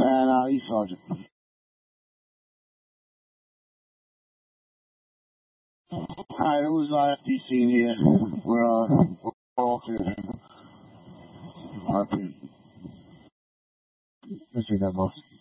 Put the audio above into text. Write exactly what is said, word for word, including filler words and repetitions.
And uh, East Sergeant. Alright, it was uh, F D C in here. We're, uh, we're all clear. R P. Let's read that, boss.